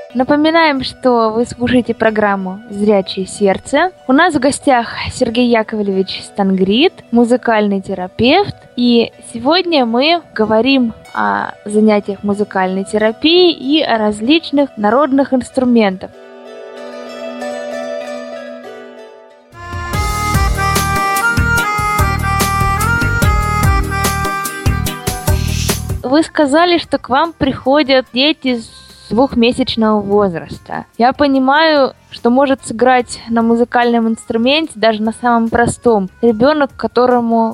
Напоминаем, что вы слушаете программу «Зрячее сердце». У нас в гостях Сергей Яковлевич Стангрид, музыкальный терапевт. И сегодня мы говорим о занятиях музыкальной терапии и о различных народных инструментах. Вы сказали, что к вам приходят дети с двухмесячного возраста. Я понимаю, что может сыграть на музыкальном инструменте, даже на самом простом, ребенок, которому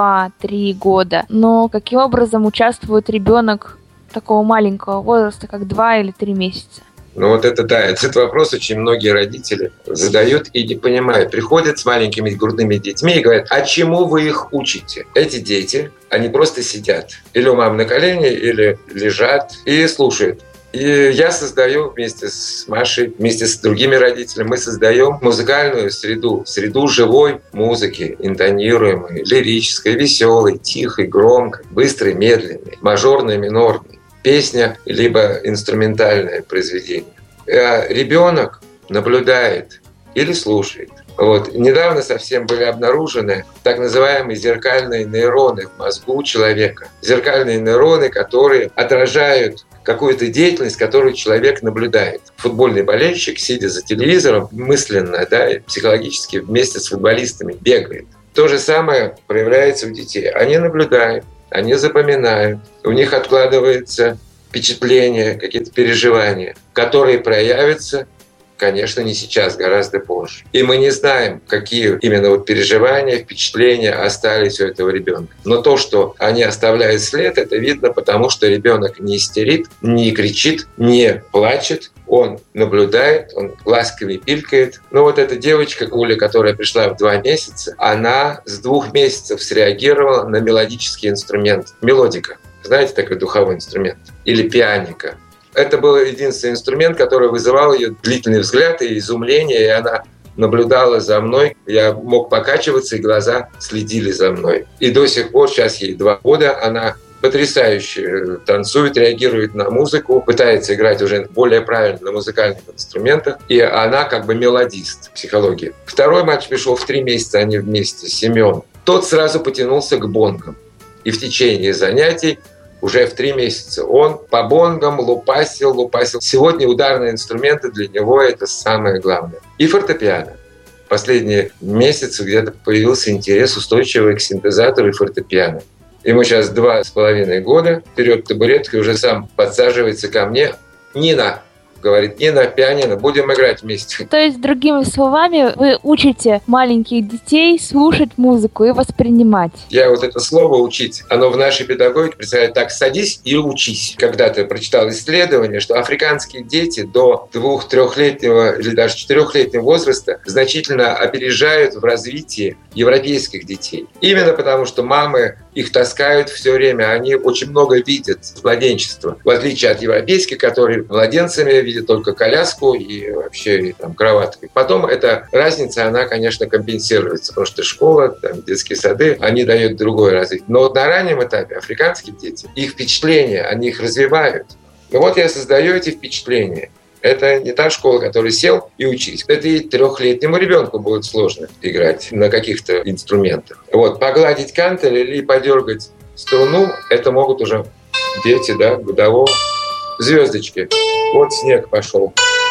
2-3 года. Но каким образом участвует ребенок такого маленького возраста, как 2 или 3 месяца? Ну вот это да, этот вопрос очень многие родители задают и не понимают. Приходят с маленькими грудными детьми и говорят: а чему вы их учите? Эти дети, они просто сидят или у мамы на колене, или лежат и слушают. И я создаю вместе с Машей, вместе с другими родителями, мы создаем музыкальную среду живой музыки, интонируемой, лирической, веселой, тихой, громкой, быстрой, медленной, мажорной, минорной. Песня, либо инструментальное произведение. А ребенок наблюдает или слушает. Вот. Недавно совсем были обнаружены так называемые зеркальные нейроны в мозгу человека. Зеркальные нейроны, которые отражают какую-то деятельность, которую человек наблюдает. Футбольный болельщик, сидя за телевизором, мысленно, психологически вместе с футболистами бегает. То же самое проявляется у детей. Они наблюдают, они запоминают, у них откладываются впечатления, какие-то переживания, которые проявятся, конечно, не сейчас, гораздо позже. И мы не знаем, какие именно переживания, впечатления остались у этого ребенка. Но то, что они оставляют след, это видно, потому что ребенок не истерит, не кричит, не плачет. Он наблюдает, он глазками пилькает. Но вот эта девочка, Гуля, которая пришла в 2 месяца, она с 2 месяцев среагировала на мелодический инструмент. Мелодика. Знаете, такой духовой инструмент? Или пианика. Это был единственный инструмент, который вызывал ее длительный взгляд и изумление, и она наблюдала за мной. Я мог покачиваться, и глаза следили за мной. И до сих пор, сейчас ей 2 года, она потрясающе танцует, реагирует на музыку, пытается играть уже более правильно на музыкальных инструментах, и она как бы мелодист, психология. Второй мальчик пришел в 3 месяца, они вместе, Семен. Тот сразу потянулся к бонгам. И в течение занятий уже в 3 месяца он по бонгам лупасил. Сегодня ударные инструменты для него – это самое главное. И фортепиано. Последние месяцы где-то появился интерес устойчивый к синтезатору и фортепиано. Ему сейчас 2,5 года, берет табуретку и уже сам подсаживается ко мне. «Нина», говорит, «Нина, пианино, будем играть вместе». То есть, другими словами, вы учите маленьких детей слушать музыку и воспринимать. Я вот это слово «учить», оно в нашей педагогике представляет так: садись и учись. Когда-то прочитал исследование, что африканские дети до 2-3-летнего или даже 4-летнего возраста значительно опережают в развитии европейских детей. Именно потому, что мамы их таскают все время, они очень много видят с младенчества. В отличие от европейских, которые младенцами видят только коляску и вообще кроватку. Потом эта разница, она, конечно, компенсируется, потому что школа, детские сады, они дают другое развитие. Но вот на раннем этапе африканские дети, их впечатления, они их развивают. И вот я создаю эти впечатления. Это не та школа, которая сел и учись. Это и 3-летнему ребенку будет сложно играть на каких-то инструментах. Вот, погладить кантель или подергать струну, это могут уже дети, годового. Звездочки. Вот снег пошел.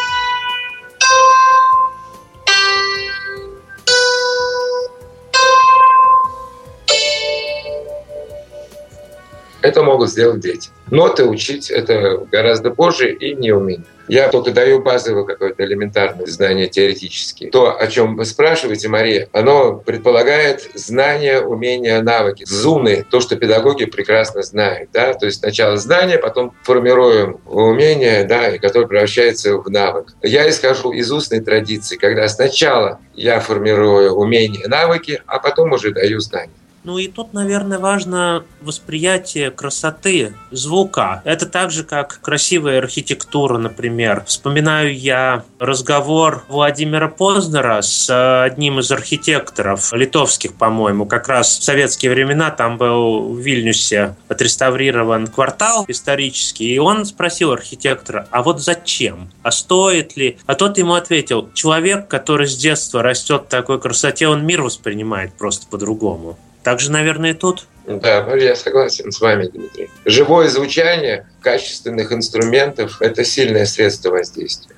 Это могут сделать дети. Ноты учить это гораздо позже и не умение. Я только даю базовое какое-то элементарное знание теоретические. То, о чем вы спрашиваете, Мария, оно предполагает знания, умения, навыки. Зуны, то, что педагоги прекрасно знают. То есть сначала знания, потом формируем умения, и которое превращается в навык. Я исхожу из устной традиции, когда сначала я формирую умения, навыки, а потом уже даю знания. Ну и тут, наверное, важно восприятие красоты звука. Это так же, как красивая архитектура, например. Вспоминаю я разговор Владимира Познера с одним из архитекторов, литовских, по-моему, как раз в советские времена. Там был в Вильнюсе отреставрирован квартал исторический, и он спросил архитектора, а вот зачем? А стоит ли? А тот ему ответил, человек, который с детства растет в такой красоте, он мир воспринимает просто по-другому. Так же, наверное, и тут. Да, я согласен с вами, Дмитрий. Живое звучание качественных инструментов – это сильное средство воздействия.